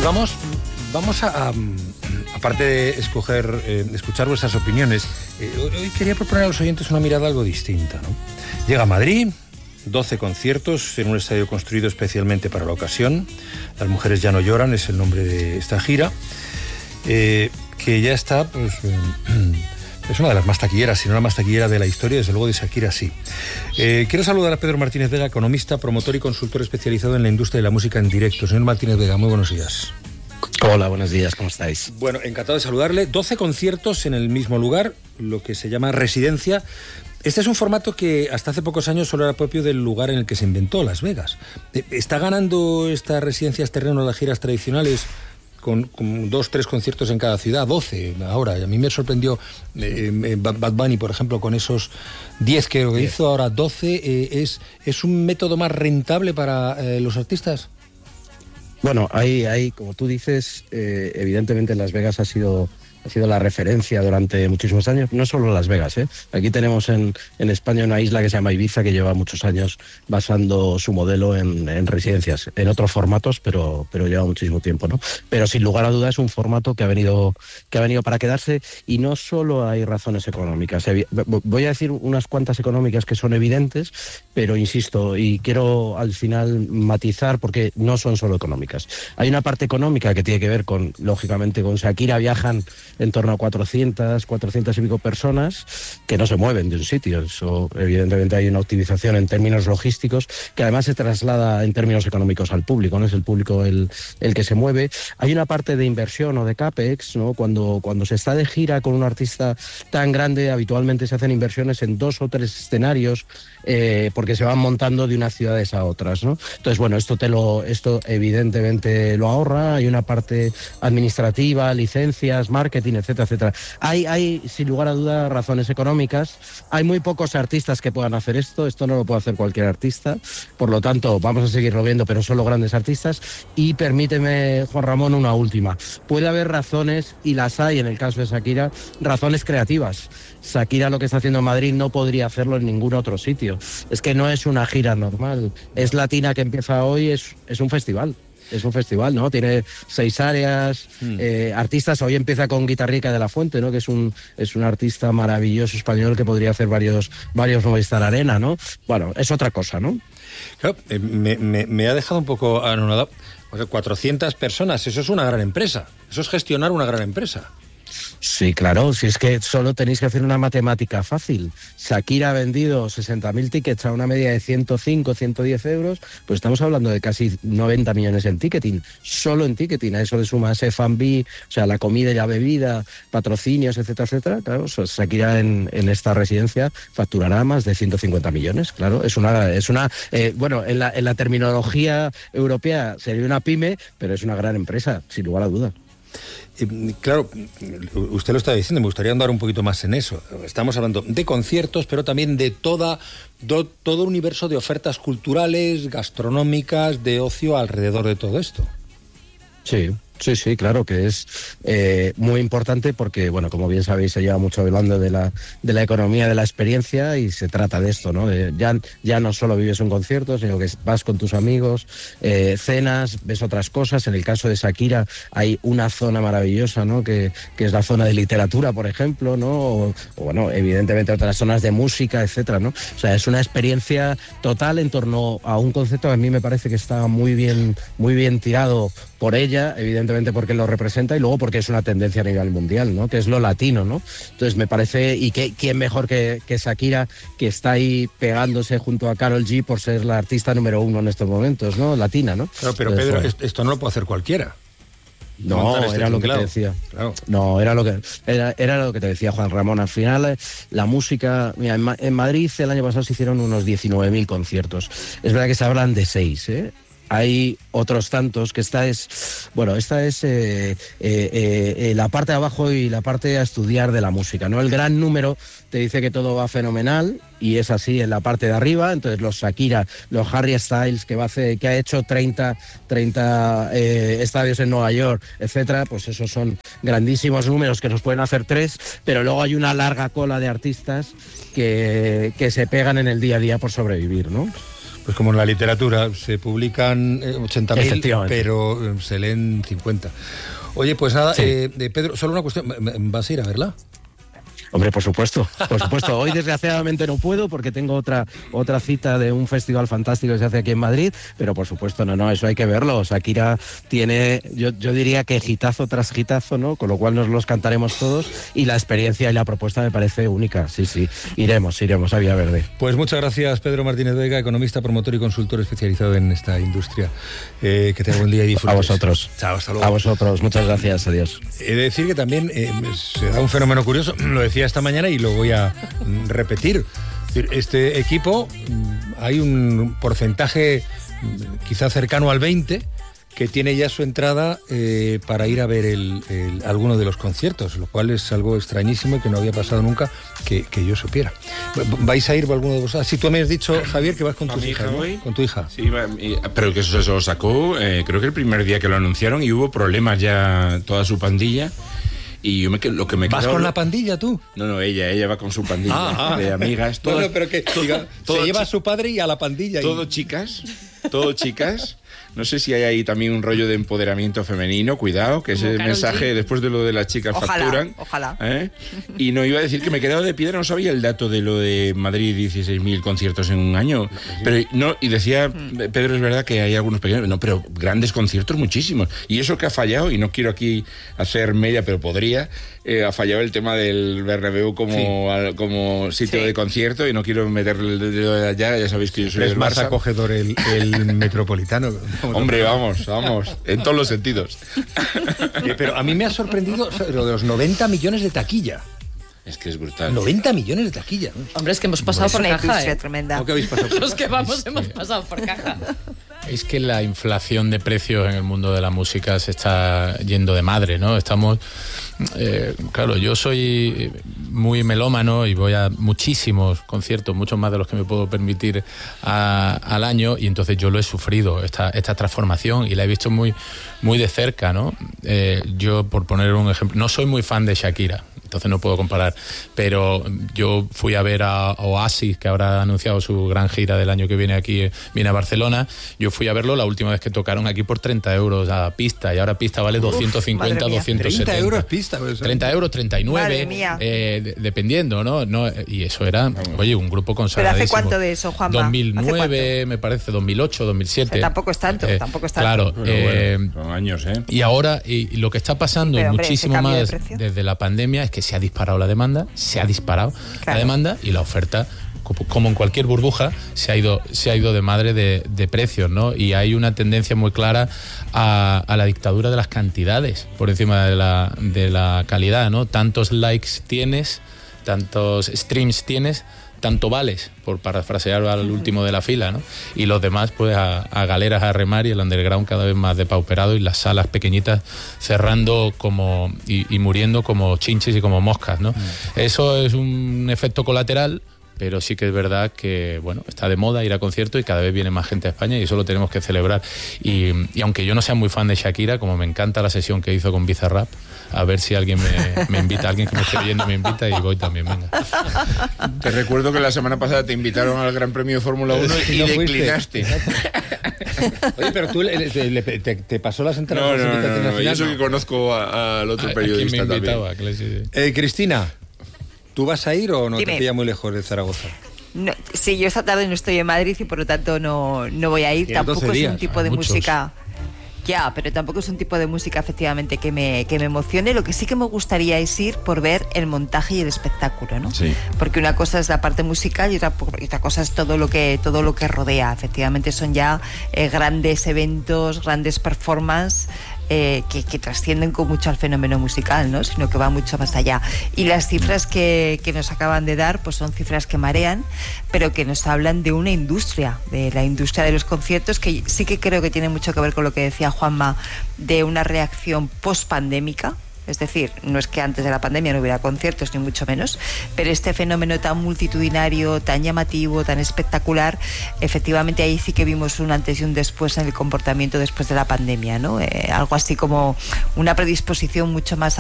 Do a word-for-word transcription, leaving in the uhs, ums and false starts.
vamos, vamos a, a aparte de escoger, eh, escuchar vuestras opiniones, eh, hoy quería proponer a los oyentes una mirada algo distinta, ¿no? Llega a Madrid, doce conciertos en un estadio construido especialmente para la ocasión. Las mujeres ya no lloran, es el nombre de esta gira, eh, que ya está, pues, eh, es una de las más taquilleras, si no la más taquillera de la historia, desde luego de Shakira sí. Eh, quiero saludar a Pedro Martínez Vega, economista, promotor y consultor especializado en la industria de la música en directo. Señor Martínez Vega, muy buenos días. Hola, buenos días, ¿cómo estáis? Bueno, encantado de saludarle. doce conciertos en el mismo lugar, lo que se llama residencia. Este es un formato que hasta hace pocos años solo era propio del lugar en el que se inventó, Las Vegas. ¿Está ganando estas residencias terreno las giras tradicionales con, con dos, tres conciertos en cada ciudad? doce ahora. Y a mí me sorprendió eh, Bad Bunny, por ejemplo, con esos diez que lo hizo, ahora doce. Eh, ¿es, ¿Es un método más rentable para eh, los artistas? Bueno, hay, hay como tú dices, eh, evidentemente Las Vegas ha sido... ha sido la referencia durante muchísimos años, no solo Las Vegas, ¿eh? Aquí tenemos en, en España una isla que se llama Ibiza, que lleva muchos años basando su modelo en, en residencias, en otros formatos, pero, pero lleva muchísimo tiempo, ¿no? Pero sin lugar a dudas es un formato que ha venido, que ha venido para quedarse, y no solo hay razones económicas. Voy a decir unas cuantas económicas que son evidentes, pero insisto, y quiero al final matizar, porque no son solo económicas. Hay una parte económica que tiene que ver con, lógicamente, con Shakira viajan en torno a cuatrocientas, cuatrocientas y pico personas que no se mueven de un sitio. Eso, evidentemente, hay una optimización en términos logísticos que además se traslada en términos económicos al público, ¿no? Es el público el, el que se mueve. Hay una parte de inversión o de CAPEX, ¿no? Cuando, cuando se está de gira con un artista tan grande, habitualmente se hacen inversiones en dos o tres escenarios eh, porque se van montando de unas ciudades a otras, ¿no? Entonces, bueno, esto, te lo, esto evidentemente lo ahorra. Hay una parte administrativa, licencias, marketing, etcétera, etcétera. Hay, hay, sin lugar a duda, razones económicas. Hay muy pocos artistas que puedan hacer esto. Esto no lo puede hacer cualquier artista. Por lo tanto, vamos a seguirlo viendo, pero solo grandes artistas. Y permíteme, Juan Ramón, una última. Puede haber razones, y las hay en el caso de Shakira, razones creativas. Shakira lo que está haciendo en Madrid no podría hacerlo en ningún otro sitio. Es que no es una gira normal. Es Latina, que empieza hoy, es, es un festival. Es un festival, ¿no? Tiene seis áreas, mm. eh, artistas. Hoy empieza con Guitarrica de la Fuente, ¿no? Que es un es un artista maravilloso español que podría hacer varios varios Movistar Arena, ¿no? Bueno, es otra cosa, ¿no? Claro, eh, me, me, me ha dejado un poco anonadado. O sea, cuatrocientas personas, eso es una gran empresa. Eso es gestionar una gran empresa. Sí, claro, si es que solo tenéis que hacer una matemática fácil. Shakira ha vendido sesenta mil tickets a una media de ciento cinco, ciento diez euros, pues estamos hablando de casi noventa millones en ticketing, solo en ticketing. A eso le sumas F and B, o sea, la comida y la bebida, patrocinios, etcétera, etcétera. Claro, Shakira en, en esta residencia facturará más de ciento cincuenta millones, claro. Es una, es una eh, bueno, en la, en la terminología europea sería una pyme, pero es una gran empresa, sin lugar a duda. Eh, claro, usted lo está diciendo, me gustaría andar un poquito más en eso. Estamos hablando de conciertos, pero también de toda, do, todo universo de ofertas culturales, gastronómicas, de ocio alrededor de todo esto. Sí. Sí, sí, claro que es eh, muy importante porque, bueno, como bien sabéis, se lleva mucho hablando de la de la economía de la experiencia, y se trata de esto, ¿no? De, ya, ya no solo vives un concierto, sino que vas con tus amigos, eh, cenas, ves otras cosas. En el caso de Shakira hay una zona maravillosa, ¿no? Que, que es la zona de literatura, por ejemplo, ¿no? O, o, bueno, evidentemente otras zonas de música, etcétera, ¿no? O sea, es una experiencia total en torno a un concepto que a mí me parece que está muy bien, muy bien tirado por ella, evidentemente porque lo representa, y luego porque es una tendencia a nivel mundial, ¿no? Que es lo latino, ¿no? Entonces me parece, y que, quién mejor que, que Shakira, que está ahí pegándose junto a Karol G por ser la artista número uno en estos momentos, ¿no? Latina, ¿no? Claro, pero Entonces, Pedro, bueno. esto no lo puede hacer cualquiera. No, este era lo que te decía. Claro. No, era lo que era, era lo que te decía Juan Ramón. Al final, la música... Mira, en, en Madrid el año pasado se hicieron unos diecinueve mil conciertos. Es verdad que se hablan de seis, ¿eh? Hay otros tantos, que esta es, bueno, esta es eh, eh, eh, la parte de abajo y la parte a estudiar de la música, ¿no? El gran número te dice que todo va fenomenal, y es así en la parte de arriba. Entonces los Shakira, los Harry Styles, que va a hacer, que ha hecho treinta, treinta eh, estadios en Nueva York, etcétera, pues esos son grandísimos números que nos pueden hacer tres, pero luego hay una larga cola de artistas que, que se pegan en el día a día por sobrevivir, ¿no? Pues como en la literatura, se publican eh, ochenta mil, pero eh, se leen cincuenta. Oye, pues nada, sí. eh, de Pedro, solo una cuestión, ¿vas a ir a verla? Hombre, por supuesto, por supuesto. Hoy desgraciadamente no puedo porque tengo otra otra cita de un festival fantástico que se hace aquí en Madrid, pero por supuesto, no, no, eso hay que verlo. Shakira tiene, yo, yo diría que hitazo tras hitazo, ¿no? Con lo cual nos los cantaremos todos y la experiencia y la propuesta me parece única. Sí, sí, iremos, iremos a Villaverde. Pues muchas gracias, Pedro Martínez Vega, economista, promotor y consultor especializado en esta industria. Eh, que tenga buen día y disfrutes. A vosotros. Chao, hasta luego. A vosotros, muchas gracias, adiós. He de decir que también eh, se da un fenómeno curioso, lo decía esta mañana y lo voy a repetir. Este equipo, hay un porcentaje quizá cercano al veinte que tiene ya su entrada eh, para ir a ver el, el, alguno de los conciertos, lo cual es algo extrañísimo y que no había pasado nunca que, que yo supiera. ¿Vais a ir alguno de vosotros? Si tú me has dicho, Javier, que vas con tu hija, ¿no? Con tu hija. Sí, pero que eso se lo sacó, eh, creo que el primer día que lo anunciaron y hubo problemas ya toda su pandilla. Y yo me, lo que me ¿Vas quedó, con la pandilla tú? No, no, ella, ella va con su pandilla ah, ah. de amigas. Todas, no, no, pero que diga, todo se lleva a su padre y a la pandilla. Todo y... chicas, todo chicas. No sé si hay ahí también un rollo de empoderamiento femenino, cuidado, que ese mensaje, después de lo de las chicas ojalá, facturan. Ojalá. ¿eh? Y no iba a decir que me he quedado de piedra, no sabía el dato de lo de Madrid, dieciséis mil conciertos en un año. Pero no, y decía, Pedro, es verdad que hay algunos pequeños, no, pero grandes conciertos muchísimos. Y eso que ha fallado, y no quiero aquí hacer media, pero podría, eh, ha fallado el tema del Bernabéu como, sí. al, como sitio sí. de concierto, y no quiero meterle el dedo de allá, ya sabéis que yo soy es del más Barça. Acogedor el, el Metropolitano. Hombre, vamos, vamos, en todos los sentidos. Eh, pero a mí me ha sorprendido lo de los noventa millones de taquilla. Es que es brutal. noventa millones de taquilla, ¿no? Hombre, es que hemos pasado Bueno, por es una caja, ¿eh? tremenda. ¿Cómo que habéis pasado por Los que vamos es hemos que... pasado por caja. Es que la inflación de precios en el mundo de la música se está yendo de madre, ¿no? Estamos... Eh, claro, yo soy muy melómano y voy a muchísimos conciertos, muchos más de los que me puedo permitir a, al año, y entonces yo lo he sufrido, esta, esta transformación, y la he visto muy, muy de cerca, ¿no? Eh, yo, por poner un ejemplo, no soy muy fan de Shakira, entonces no puedo comparar, pero yo fui a ver a Oasis, que ahora ha anunciado su gran gira del año que viene aquí, viene a Barcelona. Yo fui a verlo la última vez que tocaron aquí por treinta euros a pista, y ahora pista vale doscientos cincuenta, doscientos setenta. treinta euros pista. Pues, treinta euros, treinta y nueve, eh, de, dependiendo, ¿no? no Y eso era, oye, un grupo consagradísimo. ¿Pero hace cuánto de eso, Juanma? dos mil nueve, me parece, dos mil ocho, dos mil siete. O sea, tampoco es tanto, eh, tampoco es tanto. Claro. Bueno, eh, bueno, son años, ¿eh? Y ahora, y, y lo que está pasando Pero, hombre, muchísimo más de desde la pandemia es que se ha disparado la demanda, se ha disparado claro. la demanda y la oferta, como en cualquier burbuja, se ha ido se ha ido de madre de, de precios, ¿no? Y hay una tendencia muy clara a, a la dictadura de las cantidades por encima de la, de la calidad, ¿no? Tantos likes tienes, tantos streams tienes, tanto vales, por parafrasear al último de la fila, ¿no? Y los demás, pues, a, a galeras a remar, y el underground cada vez más depauperado, y las salas pequeñitas cerrando como y, y muriendo como chinches y como moscas, ¿no? Mm. Eso es un efecto colateral, pero sí que es verdad que, bueno, está de moda ir a conciertos y cada vez viene más gente a España, y eso lo tenemos que celebrar. Y, y aunque yo no sea muy fan de Shakira, como me encanta la sesión que hizo con Bizarrap, a ver si alguien me, me invita, alguien que me esté oyendo me invita, y voy también, venga. Te recuerdo que la semana pasada te invitaron al Gran Premio de Fórmula uno y no declinaste. Oye, pero tú le, le, te, te pasó las entradas. No, no, no, no, no. Y eso que conozco al otro a, periodista ¿a quién me invitaba? también. Sí. Eh, Cristina, ¿tú vas a ir o no? Dime. Te pilla muy lejos de Zaragoza? No, sí, yo esta tarde no estoy en Madrid y por lo tanto no, no voy a ir. Tienes tampoco días, es un tipo de muchos. música... Ya, pero tampoco es un tipo de música efectivamente que me, que me emocione. Lo que sí que me gustaría es ir por ver el montaje y el espectáculo, ¿no? Sí. Porque una cosa es la parte musical y otra, y otra cosa es todo lo que todo lo que rodea. Efectivamente son ya eh, grandes eventos, grandes performances eh, que, que trascienden con mucho al fenómeno musical, ¿no? Sino que va mucho más allá. Y las cifras que, que nos acaban de dar, pues son cifras que marean, pero que nos hablan de una industria, de la industria de los conciertos, que sí que creo que tiene mucho que ver con lo que decía Juanma, de una reacción post-pandémica. Es decir, no es que antes de la pandemia no hubiera conciertos, ni mucho menos, pero este fenómeno tan multitudinario, tan llamativo, tan espectacular, efectivamente ahí sí que vimos un antes y un después en el comportamiento después de la pandemia, ¿no? Eh, algo así como una predisposición mucho más